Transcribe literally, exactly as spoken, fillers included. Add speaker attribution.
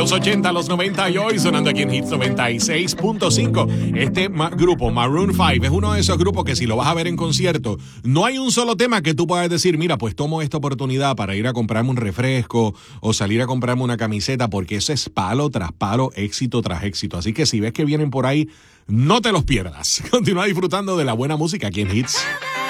Speaker 1: los ochenta, los noventa y hoy sonando aquí en Hits noventa y seis punto cinco. Este ma- grupo, Maroon cinco, es uno de esos grupos que si lo vas a ver en concierto, no hay un solo tema que tú puedas decir, mira, pues tomo esta oportunidad para ir a comprarme un refresco o salir a comprarme una camiseta, porque eso es palo tras palo, éxito tras éxito. Así que si ves que vienen por ahí, no te los pierdas. Continúa disfrutando de la buena música aquí en Hits.